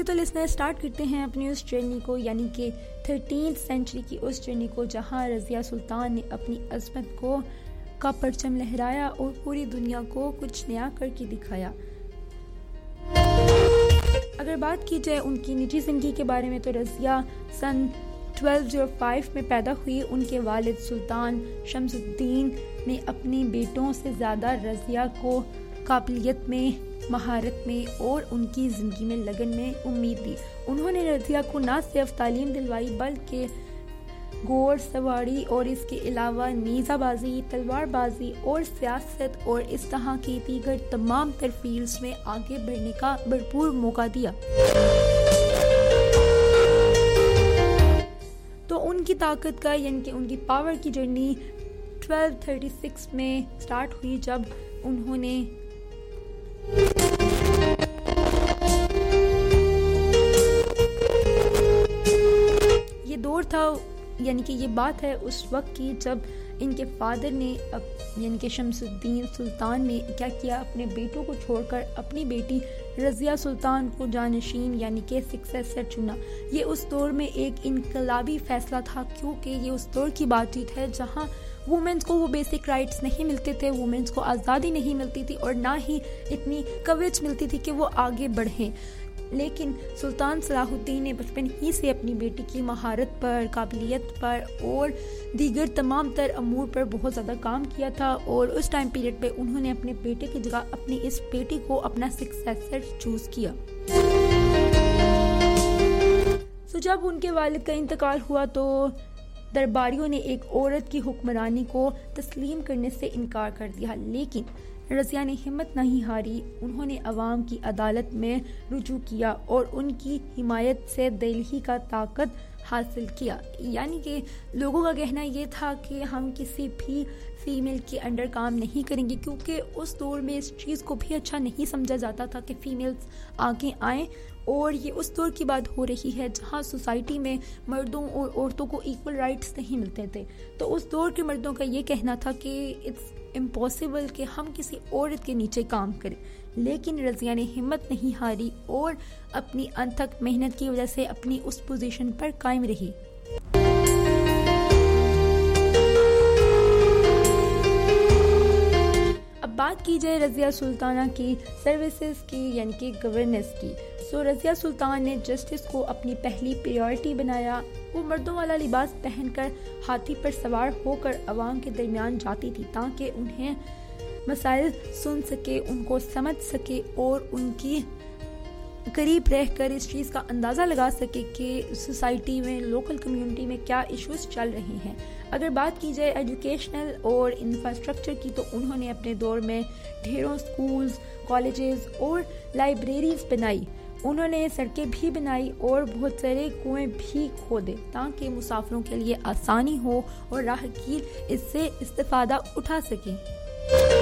तो listener start करते हैं अपनी उस जर्नी को, यानी कि 13th सेंचुरी की उस जर्नी को जहां रज़िया सुल्तान ने अपनी अज़मत को का परचम लहराया और पूरी दुनिया को कुछ नया करके दिखाया। अगर बात की जाए उनकी निजी ज़िंदगी के बारे में तो रज़िया सन 1205 में पैदा हुई। उनके वालिद सुल्तान शमसुद्दीन ने अपने बेटों से ज़्यादा रज़िया को काबिलियत में, महारत में और उनकी ज़िंदगी में लगन में उम्मीद दी। उन्होंने रज़िया को न सिर्फ तालीम दिलवाई बल्कि घोड़ सवारी और इसके अलावा नेज़ाबाजी, तलवारबाजी और सियासत और इस तरह की दीगर तमाम तर फील्ड्स में आगे बढ़ने का भरपूर मौका दिया। तो उनकी ताकत का यानी कि उनकी पावर की जर्नी 1236 में स्टार्ट हुई, जब उन्होंने ये दौर था, यानी कि ये बात है उस वक्त की जब इनके फादर ने यानी कि शमसुद्दीन सुल्तान ने क्या किया, अपने बेटों को छोड़कर अपनी बेटी रज़िया सुल्तान को जानशीन यानी कि सक्सेसर चुना। ये उस दौर में एक इनकलाबी फैसला था, क्योंकि ये उस दौर की बातचीत है जहां वुमेन्स को वो बेसिक राइट्स नहीं मिलते थे, वुमेन्स को आज़ादी नहीं मिलती थी और ना ही इतनी कवरेज मिलती थी कि वो आगे बढ़ें। लेकिन सुल्तान सलाहुद्दीन ने बचपन ही से अपनी बेटी की महारत पर, काबिलियत पर और दीगर तमाम तर अमूर पर बहुत ज़्यादा काम किया था और उस टाइम पीरियड पे उन्होंने अपने बेटे की जगह अपनी इस बेटी को अपना सक्सेसर चूज़ किया। तो जब उनके वालिद का इंतकाल हुआ तो दरबारियों ने एक औरत की हुक्मरानी को तस्लीम करने से इनकार कर दिया, लेकिन रज़िया ने हिम्मत नहीं हारी। उन्होंने अवाम की अदालत में रुजू किया और उनकी हिमायत से दिल्ली का ताकत हासिल किया। यानी कि लोगों का कहना ये था कि हम किसी भी फीमेल के अंडर काम नहीं करेंगे, क्योंकि उस दौर में इस चीज़ को भी अच्छा नहीं समझा जाता था कि फीमेल्स आगे आएँ। और ये उस दौर की बात हो रही है जहाँ सोसाइटी में मर्दों और औरतों को इक्वल राइट्स नहीं मिलते थे। तो उस दौर के मर्दों का ये कहना था कि इट्स इम्पॉसिबल कि हम किसी औरत के नीचे काम करें, लेकिन रज़िया ने हिम्मत नहीं हारी और अपनी अनथक मेहनत की वजह से अपनी उस पोजीशन पर कायम रही। अब बात की जाए रज़िया सुल्ताना की सर्विसेज की यानी कि गवर्नेंस की। सो रज़िया सुल्तान ने जस्टिस को अपनी पहली प्रायोरिटी बनाया। वो मर्दों वाला लिबास पहनकर हाथी पर सवार होकर अवाम के दरमियान जाती थी ताकि उन्हें मसाइल सुन सके, उनको समझ सके और उनकी करीब रहकर इस चीज़ का अंदाज़ा लगा सके कि सोसाइटी में, लोकल कम्युनिटी में क्या इश्यूज चल रहे हैं। अगर बात की जाए एजुकेशनल और इंफ्रास्ट्रक्चर की तो उन्होंने अपने दौर में ढेरों स्कूल्स, कॉलेजेस और लाइब्रेरीज बनाई। उन्होंने सड़कें भी बनाई और बहुत सारे कुएं भी खोदे ताकि मुसाफिरों के लिए आसानी हो और राहगीर इससे इस्तेफादा उठा सकें।